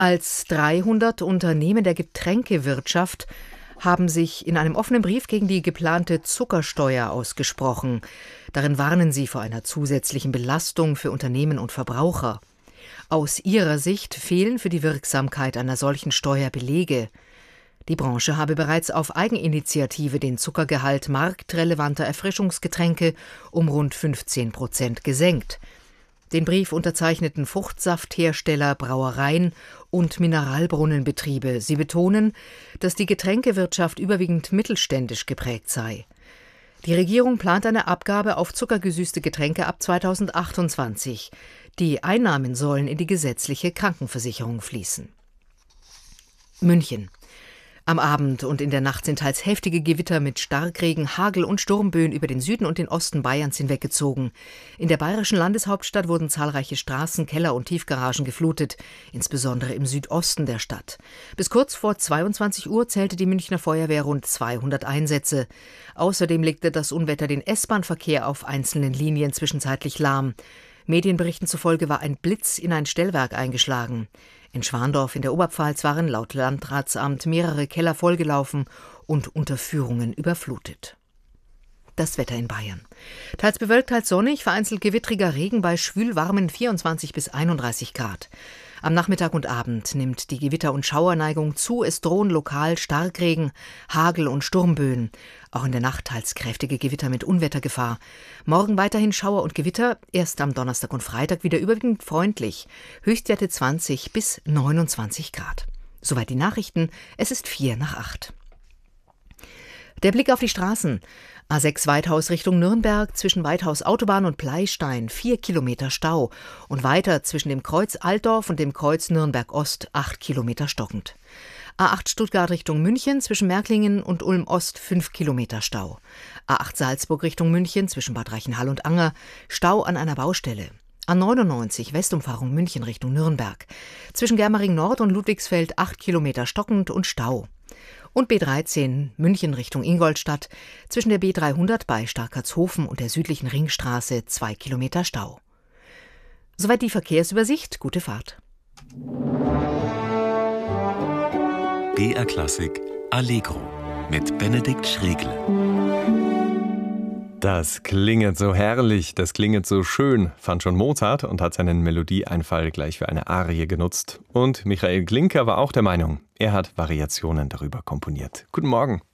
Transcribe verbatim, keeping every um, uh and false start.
Als dreihundert Unternehmen der Getränkewirtschaft haben sich in einem offenen Brief gegen die geplante Zuckersteuer ausgesprochen. Darin warnen sie vor einer zusätzlichen Belastung für Unternehmen und Verbraucher. Aus ihrer Sicht fehlen für die Wirksamkeit einer solchen Steuer Belege. Die Branche habe bereits auf Eigeninitiative den Zuckergehalt marktrelevanter Erfrischungsgetränke um rund fünfzehn Prozent gesenkt. Den Brief unterzeichneten Fruchtsafthersteller, Brauereien und Mineralbrunnenbetriebe. Sie betonen, dass die Getränkewirtschaft überwiegend mittelständisch geprägt sei. Die Regierung plant eine Abgabe auf zuckergesüßte Getränke ab zweitausendachtundzwanzig. Die Einnahmen sollen in die gesetzliche Krankenversicherung fließen. München. Am Abend und in der Nacht sind teils heftige Gewitter mit Starkregen, Hagel und Sturmböen über den Süden und den Osten Bayerns hinweggezogen. In der bayerischen Landeshauptstadt wurden zahlreiche Straßen, Keller und Tiefgaragen geflutet, insbesondere im Südosten der Stadt. Bis kurz vor zweiundzwanzig Uhr zählte die Münchner Feuerwehr rund zweihundert Einsätze. Außerdem legte das Unwetter den S-Bahn-Verkehr auf einzelnen Linien zwischenzeitlich lahm. Medienberichten zufolge war ein Blitz in ein Stellwerk eingeschlagen. In Schwandorf in der Oberpfalz waren laut Landratsamt mehrere Keller vollgelaufen und Unterführungen überflutet. Das Wetter in Bayern. Teils bewölkt, teils sonnig, vereinzelt gewittriger Regen bei schwülwarmen vierundzwanzig bis einunddreißig Grad. Am Nachmittag und Abend nimmt die Gewitter- und Schauerneigung zu. Es drohen lokal Starkregen, Hagel und Sturmböen. Auch in der Nacht teils kräftige Gewitter mit Unwettergefahr. Morgen weiterhin Schauer und Gewitter. Erst am Donnerstag und Freitag wieder überwiegend freundlich. Höchstwerte zwanzig bis neunundzwanzig Grad. Soweit die Nachrichten. Es ist vier nach acht. Der Blick auf die Straßen. A sechs Weithaus Richtung Nürnberg, zwischen Weithaus Autobahn und Pleystein, vier Kilometer Stau. Und weiter zwischen dem Kreuz Altdorf und dem Kreuz Nürnberg Ost, acht Kilometer stockend. A acht Stuttgart Richtung München, zwischen Märklingen und Ulm Ost, fünf Kilometer Stau. A acht Salzburg Richtung München, zwischen Bad Reichenhall und Anger, Stau an einer Baustelle. A neunundneunzig Westumfahrung München Richtung Nürnberg. Zwischen Germering Nord und Ludwigsfeld, acht Kilometer stockend und Stau. Und B dreizehn München Richtung Ingolstadt, zwischen der B dreihundert bei Starkertshofen und der südlichen Ringstraße zwei Kilometer Stau. Soweit die Verkehrsübersicht. Gute Fahrt. B R Klassik Allegro mit Benedikt Schregle. Das klinget so herrlich, das klinget so schön, fand schon Mozart und hat seinen Melodieeinfall gleich für eine Arie genutzt. Und Michael Glinker war auch der Meinung, er hat Variationen darüber komponiert. Guten Morgen.